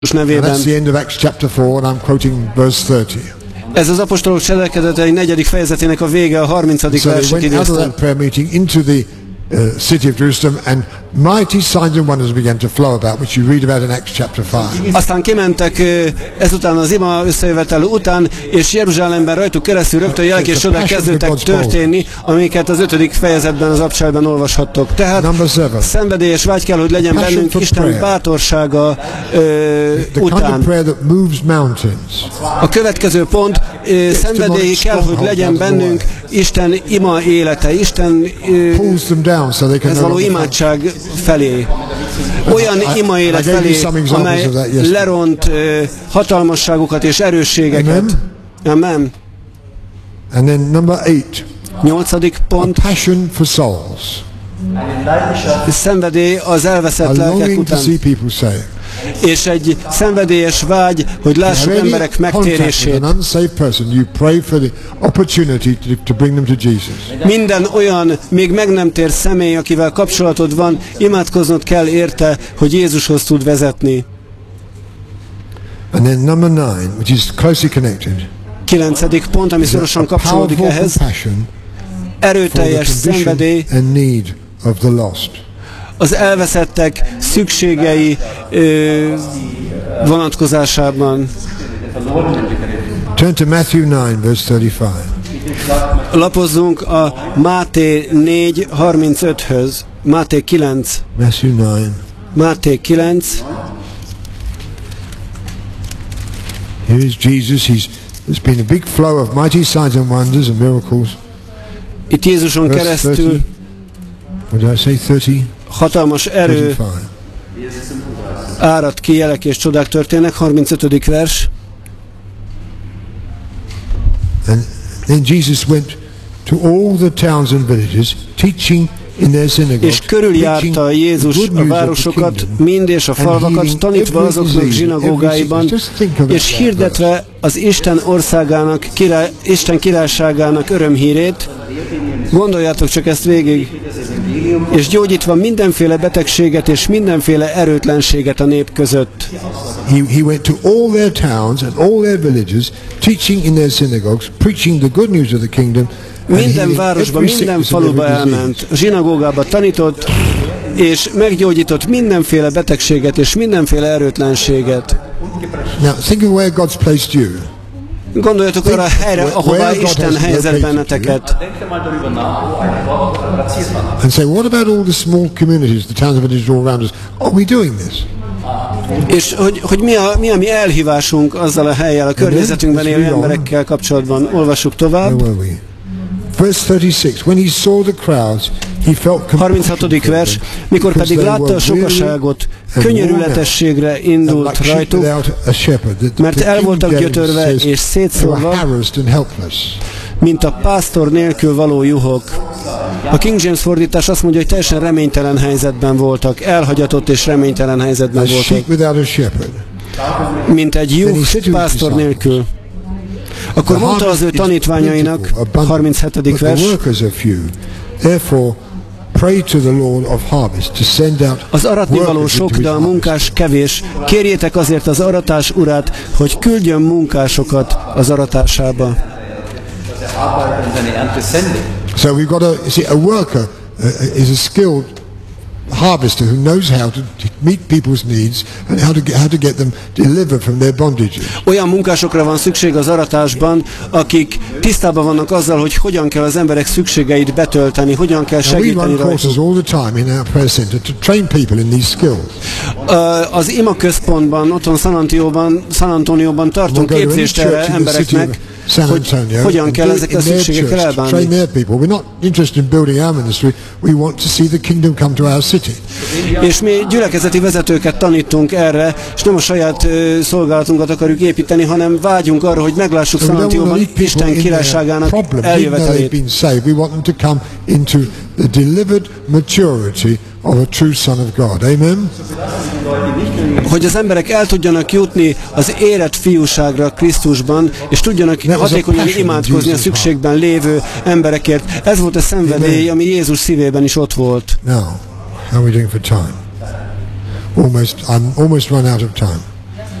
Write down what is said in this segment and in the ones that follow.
nevében. That's the end of Acts chapter 4, and I'm quoting verse 30. Ez az apostolok cselekedetei 4. fejezetének a vége, a 30. So they verset went out of idéztem. that prayer meeting into the city of Jerusalem, and mighty signs and wonders began to flow about, which you read about in Acts chapter 5. Aztán kimentek ezután az ima összejövetel után, és Jeruzsálemben rajtuk keresztül rögtön jelek és csodák kezdődtek történni, amiket az 5. fejezetben az Apcselben olvashattok. Tehát szenvedélyes vágy kell, hogy legyen bennünk Isten bátorsága után. A következő pont, szenvedély kell, hogy legyen bennünk Isten ima élete, Isten ez való imádság felé. Olyan ima élet felé, amely leront hatalmasságokat és erősségeket. Amen. And then number 8. 8. pont. A passion for souls. Szenvedély az elveszett lelkek után. És egy szenvedélyes vágy, hogy lássuk emberek megtérését. Minden olyan még meg nem tért személy, akivel kapcsolatod van, imádkoznod kell érte, hogy Jézushoz tud vezetni. And then number 9, which is closely connected. 9. pont, ami szorosan kapcsolódik ehhez. Erőteljes szenvedély az elveszettek szükségei vonatkozásában. Turn to Matthew 9, verse 35. Lapozzunk a Máté 4:35-höz. Máté 9. Matthew 9. Máté 9. Here is Jesus. There's been a big flow of mighty signs and wonders and miracles. Itt Jézuson keresztül what did I say, 30? Hatalmas erő árad ki, jelek és csodák történnek. 35. vers. And then Jesus went to all the towns and villages, teaching in their synagogues. És körüljárta Jézus a városokat, mind és a falvakat, tanítva azoknak zsinagógáiban, és hirdetve az Isten országának, Isten királyságának örömhírét. Gondoljátok csak ezt végig. És gyógyítva mindenféle betegséget és mindenféle erőtlenséget a nép között. He went to all their towns and all their villages, teaching in their synagogues, preaching the good news of the kingdom. Minden városba, minden faluba elment, zsinagógába tanított, és meggyógyított mindenféle betegséget és mindenféle erőtlenséget. Now think of where God's placed you. Gondoljatok arra a helyre, ahová Isten helyezett benneteket. And say, what about all the small communities, the towns and villages all around us? Are we doing this? És hogy mi a mi elhívásunk azzal a hellyel, a környezetünkben élő emberekkel kapcsolatban? Olvassuk tovább. Verse 36. When he saw the crowds, he felt 36. vers. Mikor pedig látta a sokaságot, könyörületességre indult rajtuk, mert el voltak gyötörve és szétszórva, mint a pásztor nélkül való juhok. A King James fordítás azt mondja, hogy teljesen reménytelen helyzetben voltak, elhagyatott és reménytelen helyzetben voltak. Mint egy juh pásztor nélkül. Akkor mondta az ő tanítványainak, 37. vers, az aratnivaló sok, de a munkás kevés. Kérjétek azért az aratás urát, hogy küldjön munkásokat az aratásába. So we've got a worker is a skilled harvester who knows how to meet people's needs and how to get them delivered from their bondages. Olyan munkásokra van szükség az aratásban, akik tisztában vannak azzal, hogy hogyan kell az emberek szükségeit betölteni, hogyan kell segíteni rajtuk. Az ima központban, otthon San Antonioban tartunk képzést erre embereknek, hogy hogyan kell ezekkel a szükségekkel elbánni. És mi gyülekezeti vezetőket tanítunk erre, és nem a saját szolgálatunkat akarjuk építeni, hanem vágyunk arra, hogy meglássuk San Antonioban Isten királyságának eljövetelét. Of a true son of God. Amen. Hogy az emberek el tudjanak jutni az érett fiúságra Krisztusban, és tudjanak hatékonyan imádkozni a szükségben lévő emberekért. Ez volt a szenvedély, ami Jézus szívében is ott volt. Now, how are we doing for time? I'm almost run out of time.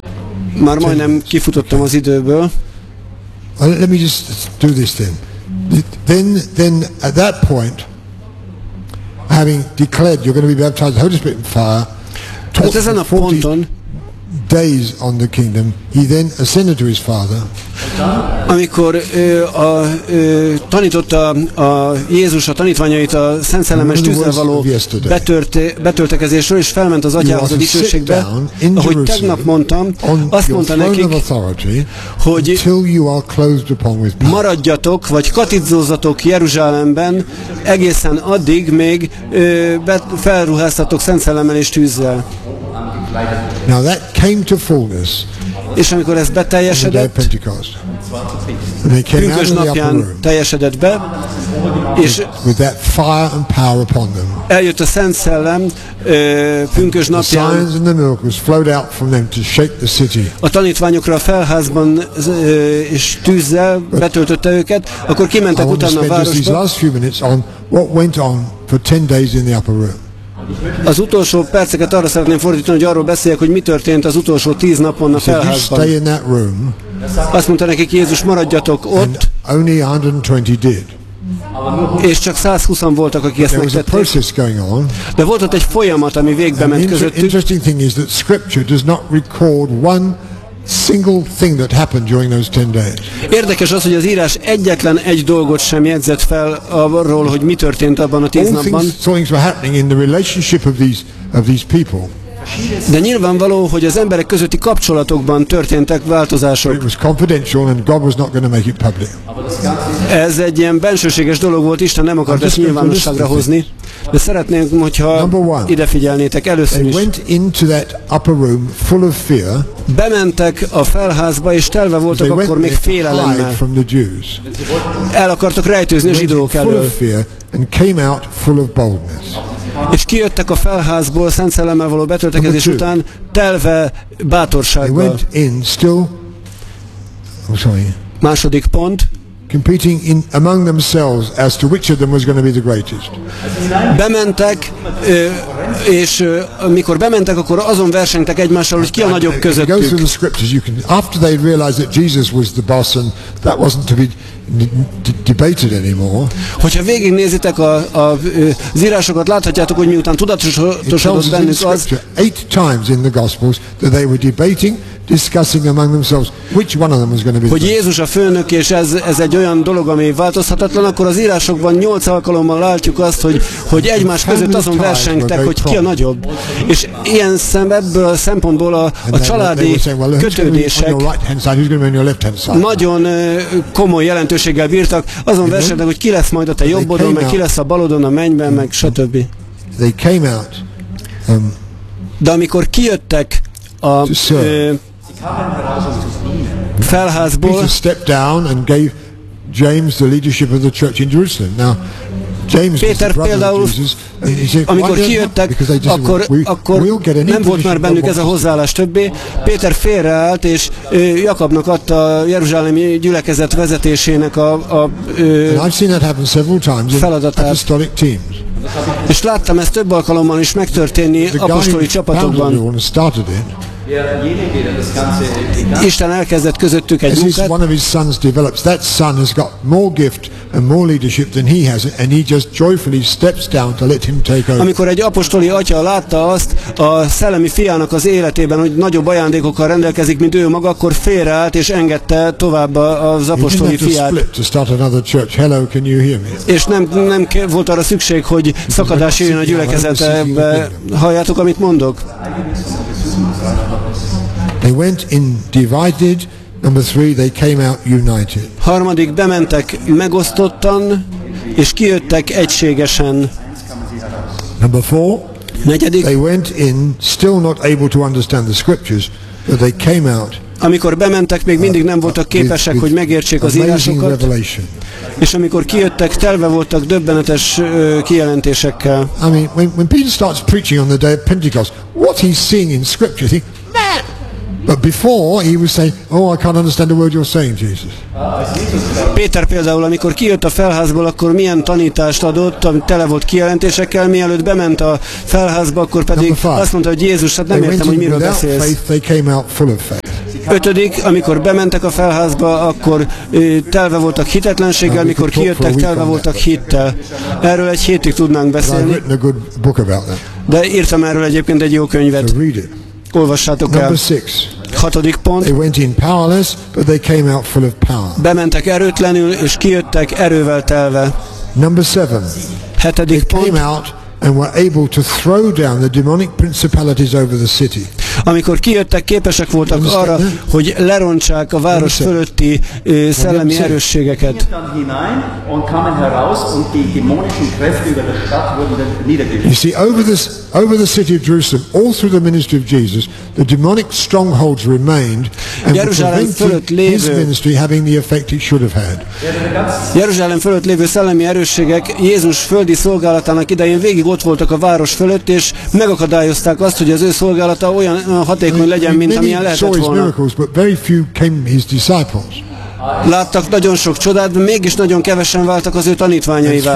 Már majdnem kifutottam az időből. Let me just do this then. Then at that point, having declared you're going to be baptized with the Holy Spirit and fire, hát ezen a ponton days on the kingdom, he then ascended to his Father. Amikor tanította a Jézus a tanítványait a Szent Szellemes tűzzel való betöltekezésről, és felment az Atyához a dicsőségbe, ahogy tegnap mondtam, azt mondta nekik, hogy maradjatok, vagy katizzózatok Jeruzsálemben, egészen addig még felruháztatok Szent Szellemmel és tűzzel. Now that came to fullness. És amikor ez beteljesedett, pünkös napján teljesedett be, és eljött a Szent Szellem pünkös napján, a tanítványokra a felházban és tűzzel betöltötte őket, akkor kimentek utána a városba. Az utolsó perceket arra szeretném fordítani, hogy arról beszéljek, hogy mi történt az utolsó 10 napon a felházban. Azt mondta nekik Jézus, maradjatok ott, és csak 120-an voltak, akik ezt megtették. De volt ott egy folyamat, ami végbe ment közöttük. Single thing that happened during those 10 days. Érdekes az, hogy az írás egyetlen egy dolgot sem jegyzett fel arról, hogy mi történt abban a 10 napban. Things were happening in the relationship of these people. De nyilvánvaló, hogy az emberek közötti kapcsolatokban történtek változások. It was confidential and God was not going to make it public. Ez egy ilyen bensőséges dolog volt, Isten nem akart ezt nyilvánosságra hozni. De szeretném, hogyha ide figyelnétek először is. Bementek a felházba, és telve voltak akkor még félelemmel. El akartak rejtőzni a zsidók elől. És kijöttek a felházból Szent Szellemmel való betöltekezés után, telve bátorsággal. Második pont. Competing among themselves as to which of them was going to be the greatest. Bementek, és amikor bementek, akkor azon versengtek egymással, hogy ki a nagyobb közöttük. After they realized that Jesus was the boss and that wasn't to be debated anymore. Hogyha végignézitek az írásokat, láthatjátok, hogy miután tudatosodott bennük az, 8 times in the Gospels that they were debating, discussing among themselves which one of them was going to be. Hogy Jézus a főnök, és ez egy olyan dolog, ami változhatatlan, akkor az írásokban 8 alkalommal látjuk azt, hogy egymás között azon versengtek, hogy ki a nagyobb. És ilyen ebből a szempontból a családi kötődések nagyon komoly jelentőséggel bírtak, azon versengtek, hogy ki lesz majd a te jobbodon, meg ki lesz a balodon a mennyben, meg stb. De amikor kijöttek a felházból, Peter stepped down and gave James the leadership of the church in Jerusalem. Now, James Péter például, amikor kijöttek, akkor nem volt már bennük ez a hozzáállás többé. Péter félreállt, és Jakabnak adta a jeruzsálemi gyülekezet vezetésének a feladatát. És láttam ezt több alkalommal is megtörténni apostoli csapatokban. Isten elkezdett közöttük egy munkát. One of his sons develops. That son has got more gift and more leadership than he has, and he just joyfully steps down to let him take over. Amikor egy apostoli atya látta azt a szellemi fiának az életében, hogy nagyobb ajándékokkal rendelkezik, mint ő maga, akkor félreállt és engedte tovább az apostoli fiát. És nem volt arra szükség, hogy szakadás jöjjön a gyülekezetbe. Halljátok, amit mondok? They went in divided. Number 3, they came out united. Harmadik, bementek megosztottan, és kijöttek egységesen. Number 4, negyedik, they went in still not able to understand the scriptures, but they came out. When bementek, még mindig nem voltak képesek, hogy megértsék az írásokat, és amikor kijöttek, telve voltak döbbenetes kijelentésekkel. I mean, when Peter starts preaching on the day of Pentecost, what he's seeing in scripture, think, man! But before he was saying, oh, I can't understand the word you're saying, Jesus. Péter például, amikor kijött a felházból, akkor milyen tanítást adott, ami tele volt kijelentésekkel, mielőtt bement a felházba, akkor pedig azt mondta, hogy Jézus, hát nem értem, hogy miről beszélsz. 5. amikor bementek a felházba, akkor telve voltak hitetlenséggel, amikor kijöttek, telve voltak hittel. Erről egy hétig tudnánk beszélni. De írtam erről egyébként egy jó könyvet. Olvassátok el. 6. pont. Bementek erőtlenül, és kijöttek erővel telve. 7. pont. And were able to throw down the demonic principalities over the city. Amikor kijöttek, képesek voltak arra, hogy lerontsák a város fölötti szellemi erősségeket. You see, over the city of Jerusalem, all through the ministry of Jesus, the demonic strongholds remained and prevented his ministry having the effect it should have had. Jeruzsálem fölött lévő szellemi erősségek Jézus földi szolgálatának idején végig ott voltak a város fölött, és megakadályozták azt, hogy az ő szolgálata olyan hatékony legyen, mint amilyen lehetett volna. Láttak nagyon sok csodát, de mégis nagyon kevesen váltak az ő tanítványaivá.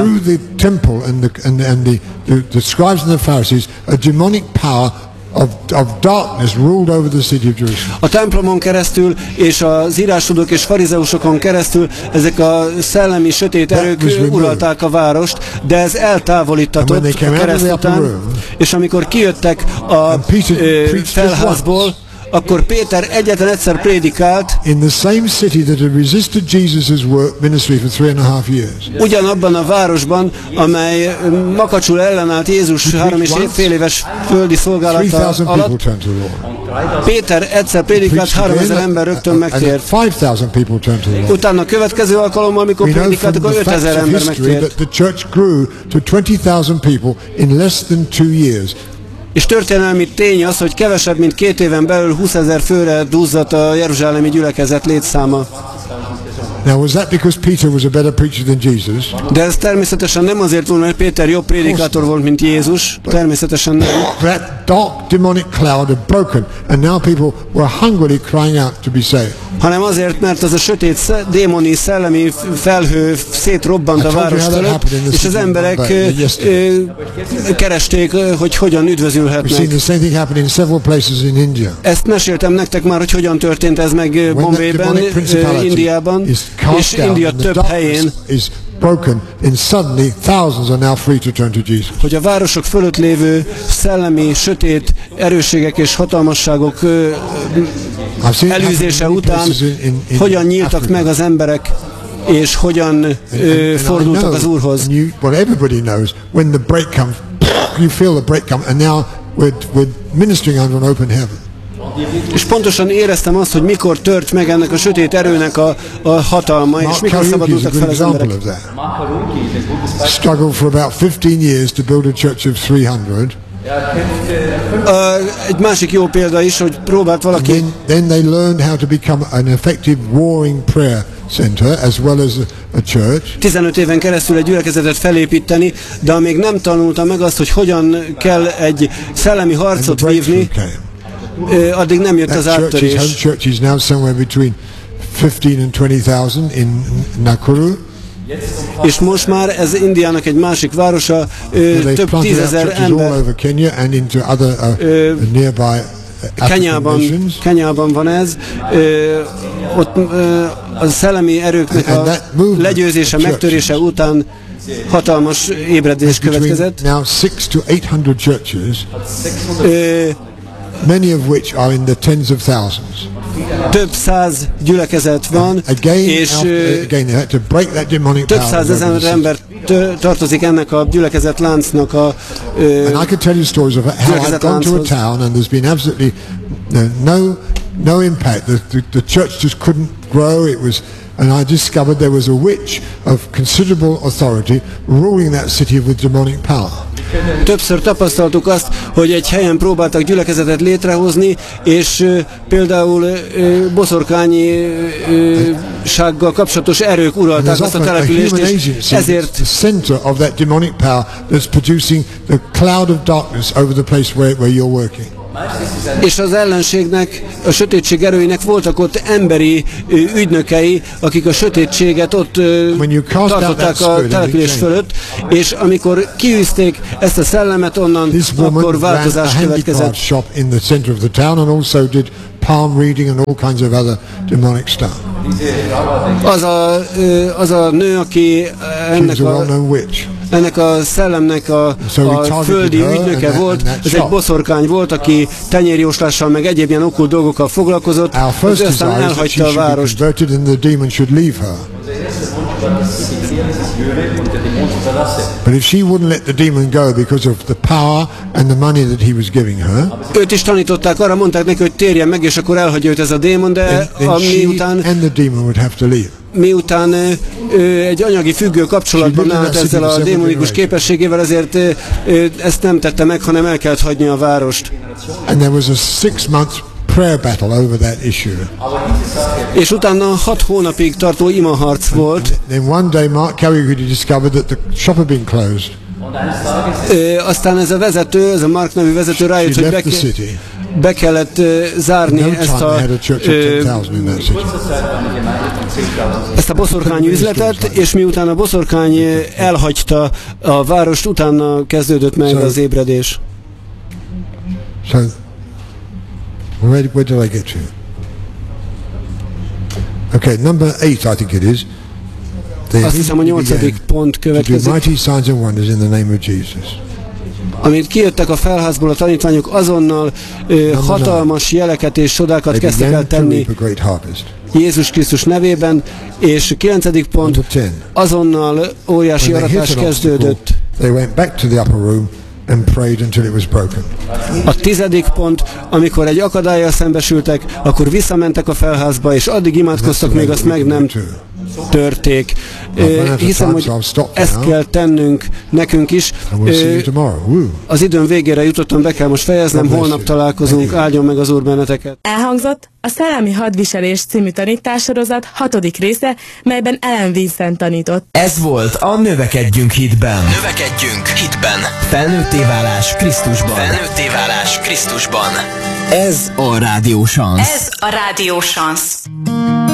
Of darkness ruled over the city of Jerusalem. A templomon keresztül és az írástudók és farizeusokon keresztül ezek a szellemi sötét erők uralták a várost, de ez eltávolítatott a kereszt után, és amikor kijöttek a felházból, akkor Péter egyetlen egyszer prédikált in the same city that had resisted Jesus's work ministry for 3.5 years. Ugyanabban a városban, amely makacsul ellenállt Jézus 3,5 éves földi szolgálata alatt. Péter egyszer prédikált, 3000 ember rögtön megtért. Utána a következő alkalommal, amikor prédikált, akkor 5000 ember megtért. The church grew to 20,000 people in less than 2 years. És történelmi tény az, hogy kevesebb, mint 2 éven belül 20 000 főre duzzadt a jeruzsálemi gyülekezet létszáma. Now, was that because Peter was a better preacher than Jesus? De ez természetesen nem azért volt, mert Péter jobb prédikátor volt, mint Jézus. Természetesen nem. That dark demonic cloud had broken, and now people were hungrily crying out to be saved. Hanem azért, mert az a sötét démoni szellemi felhő szétrobbant a város fölött, és az emberek keresték, hogy hogyan üdvözülhetnek. Ezt meséltem nektek már, hogy hogyan történt ez meg Bombayben, Indiában, és India több helyén. Broken, and suddenly thousands are now free to turn to Jesus. Hogy a városok fölött lévő szellemi, sötét erősségek és hatalmasságok elűzése után hogyan nyíltak meg az emberek, és hogyan fordultak az Úrhoz. What everybody knows, when the break comes, you feel the break come, and now we're ministering under an open heaven. És pontosan éreztem azt, hogy mikor tört meg ennek a sötét erőnek a hatalma, és mikor szabadultak fel az emberek. Struggled for about 15 years to build a church of 300. Egy másik jó példa is, hogy próbált valaki. Then they learned how to become an effective warring prayer center as well as a church. 15 éven keresztül egy gyülekezetet felépíteni, de amíg nem tanulta meg azt, hogy hogyan kell egy szellemi harcot vívni, addig nem jött az áttörés. Home church is now somewhere between 15 and 20,000 in Nakuru. És most már ez Indiának egy másik városa, több 10 000 ember. Kenyában van ez. Ott a szellemi erőknek a legyőzése, megtörése után hatalmas ébredés következett. Now 600 to 800 churches. Many of which are in the tens of thousands. Több száz gyülekezet van, és több százezer ember tartozik ennek a gyülekezet láncnak a and I could tell you stories of how I've gone to a town and there's been absolutely no impact. The church just couldn't grow. It was, and I discovered there was a witch of considerable authority ruling that city with demonic power. Többször tapasztaltuk azt, hogy egy helyen próbáltak gyülekezetet létrehozni, és például boszorkányisággal kapcsolatos erők uralták azt a települést, és ezért the center of that demonic power that's producing the cloud of darkness over the place where you're working. És az ellenségnek, a sötétség erőinek voltak ott emberi ügynökei, akik a sötétséget ott tartották a település fölött, és amikor kiűzték ezt a szellemet onnan, akkor változás következett. palm reading and all kinds of other demonic stuff. Az a nő, aki ennek a szellemnek a földi ügynöke volt, ez egy boszorkány volt, aki tenyérjóslással meg egyéb ilyen okkult dolgokkal foglalkozott, és aztán elhagyta a várost. But if she wouldn't let the demon go because of the power and the money that he was giving her, őt is tanították, arra mondták neki, hogy térjen meg, és akkor elhagyja őt ez a démon, de miután egy anyagi függő kapcsolatban állt ezzel a démonikus képességével, ezért ezt nem tette meg, hanem el kellett hagyni a várost. And there was a 6 month prayer battle over that issue. És utána 6 hónapig tartó imaharc volt. Then one day Mark Carey discovered that the shop had been closed. Aztán ez a vezető, ez a Mark nevű vezető rájött, hogy be kellett zárni ezt a boszorkány üzletet, és miután a boszorkány elhagyta a várost, utána kezdődött meg az ébredés. Where did I get to? Okay, number 8 I think it is. Azt hiszem a 8. pont következik. Mighty signs and wonders in the name of Jesus. Amit kijöttek a felházból a tanítványok, azonnal hatalmas jeleket és csodákat kezdtek el tenni Jézus Krisztus nevében, és 9. pont, azonnal óriási aratás kezdődött. They went back to the upper room and prayed until it was broken. A 10. pont, amikor egy akadállyal szembesültek, akkor visszamentek a felházba, és addig imádkoztak, még azt meg nem törték. Hiszem, hogy ezt kell tennünk nekünk is. Az időm végére jutottam, be kell most fejeznem, holnap találkozunk, áldjon meg az Úr benneteket. Elhangzott a Szellemi Hadviselés című tanítássorozat 6. része, melyben Ellen Vincent tanított. Ez volt a Növekedjünk hitben. Növekedjünk hitben. Felnőtté válás Krisztusban. Felnőtté válás Krisztusban. Ez a Rádió Szansz. Ez a Rádió Szansz.